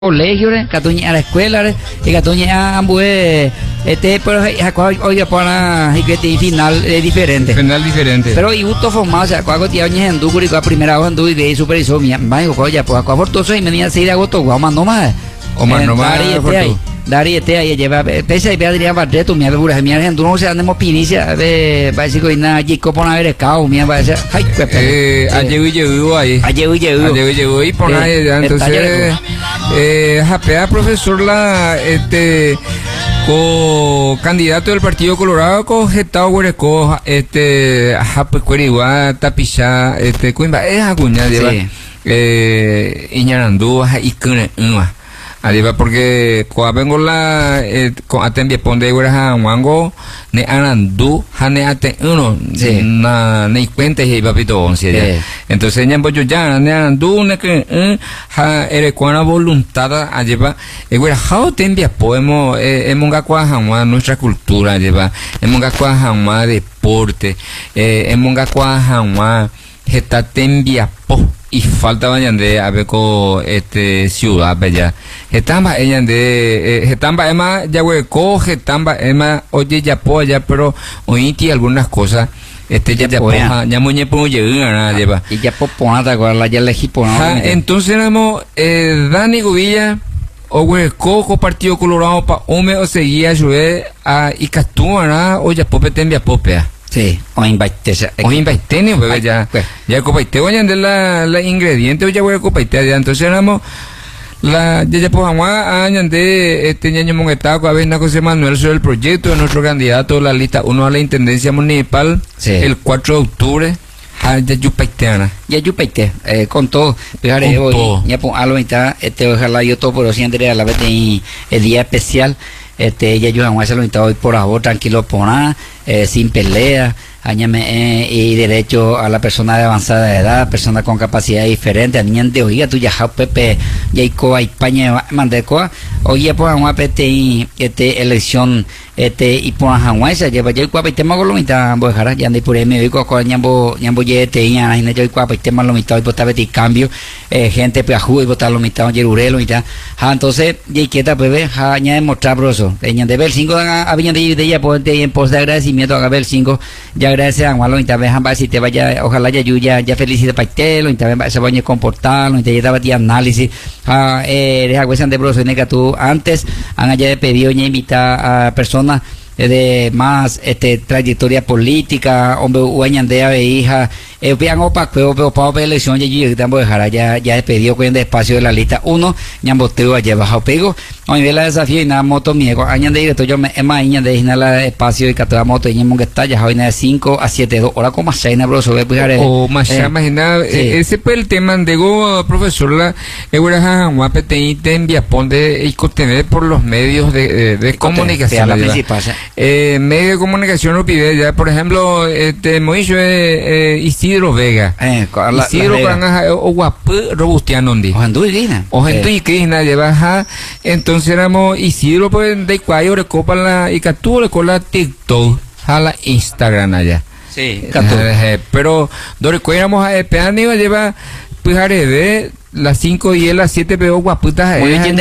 colegio, catuña a la escuela, y catuña a ambue, pero hoy para el final es diferente. Final diferente. Pero y justo formado, o sea, cuando tío ñe en Duguri, cuando primera vez en Duguri, de supervisó mi amigo, ya pues cuando fortoso y venía 6 de agosto, guau, no más. Omar no más. Dari ahí lleva pese y Adrián Barreto mi abura mi argentino no se andemos pinicia de básico y nada chico por haber escao mi base ay llegó ahí llegó y por ahí entonces japea profesor la candidato del Partido Colorado cogetado huereco japecuerigua tapicha cuimba es acuña lleva iñarandú y cune arriba porque cuando vengo la atendí ponde guerra wango ne anandu hane ate uno na ne cuenta y papito once entonces ñambo yo ya ne anandu ne que ha ere cuana voluntad a llevar guerra how tembia poemo emonga kwa hanwa nuestra cultura lleva emonga kwa hanwa deporte emonga kwa hanwa heta tembia po y falta bañande a ver con ciudad bella estamba ella de estamba ema ya hueco estamba ema oye ya po ya pero oíti algunas cosas ya poja ya muñe po llegar lleva y ya po ponata con la ya legipo entonces éramos Dani Gubilla o hueco Partido Colorado pa home o seguía llueve a y catúa o ya pope tembia popea. Sí, o invite bebé ya copaite vayan de la ingredientes ya voy a copaite ya entonces éramos la ya pues añan de ñaño monetaco a ver na José Manuel sobre el proyecto de nuestro candidato la lista 1 a la intendencia municipal el 4 de octubre ya yupaite con todo fíjate hoy ya pues algo está ojalá yo todo por siempre a la vez de el día especial ella yo vamos a hacerlo hoy por ahora tranquilo por nada sin pelea añame y derecho a la persona de avanzada edad, persona con capacidad diferente, a niña de oiga tú ya pepe ya y España mandecoa oye pues vamos a pete elección y por Hawái se lleva ya y tema con lo mitad voy a dejar ya de por ahí me digo con ñambo ya ya yo y tema lo mitad y botar beti cambio gente pues y botar lo mitad yerurelo mitad entonces ya quieta bebé ya demostrar broso ñan de ver 5 habían de ella pues en pos de agradecimiento a ver 5 ya gracias a Juan te vean si te vaya ojalá ya felicite paitelo y te se vaya a comportarlo y te lleva ti análisis eres agüesan de broso que tú antes han allá de pedido y invita a personas de más trayectoria política hombre uañandea de hija vean opa pero para elección ya tambo dejará ya despedido con el espacio de la lista 1 ñamboteo allá bajo pego hoy ve la desafío y nada moto miego añan de directo yo me más añan de la espacio y que moto y ñamon que está ya hoy de 5 a 7 2 horas con más chaina bro sobre pues o más imagina ese pues el tema de profesor la euraja guapete te envía ponde y contener por los medios de comunicación la principal medio de comunicación lo pide ya por ejemplo Moisho Isidro Vega Isidro o guapo robustiano ndi o gente y Krishna lleva entonces éramos Isidro pues de cuayo recopa la y captura con la TikTok a la Instagram allá sí pero donde éramos a pean iba lleva pues de las 5 y las 7 veo guaputas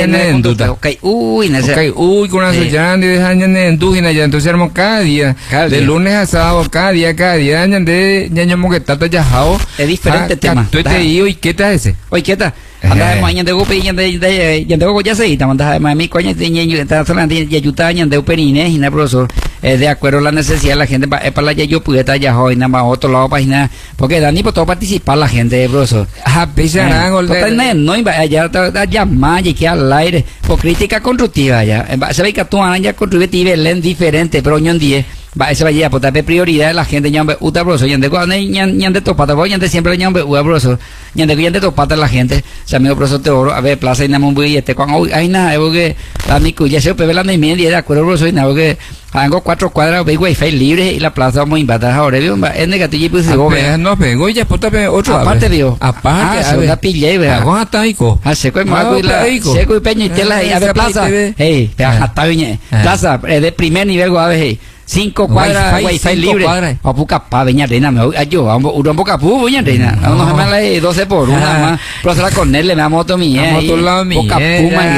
uy con las ya entonces éramos cada día de lunes a sábado cada día de ñaño que tata yajao es diferente tema y qué tal ese oye qué tal anda de mañana de gope y de gogo ya se está manda de mi coño de ñeño está solamente de ayudañan de perine y na profesor de acuerdo a la necesidad la gente para la yo pude estar ya hoy nada más otro lado página porque Dani por todo participar la gente profesor no iba allá llamar y que al aire por crítica constructiva ya se ve que tú ya constructiva diferente pero ñon 10 va ese vaya por darle prioridad a la gente ñambe uta broso ñande cuando ñande topata voy ñande siempre ñambe broso ñande topata la gente se amigo broso te oro a ver plaza y namo muy cuando hay nada que la mico ya se pebe la ni media de acuerdo broso y nada que hago 4 cuadras de wifi libre y la plaza muy invatada ahora veo es negativo pues no pego ya por otro aparte vio aparte una pille hago hasta ico hace que más seco y peña y tela a ver plaza hey hasta viñe plaza de primer nivel a ver 5 cuadras wifi libre. O puca pa veña reina, me yo, un poca pu veña reina. No se me la 12 por 1 más. Pero se la con él le me moto mía. Moto la mía.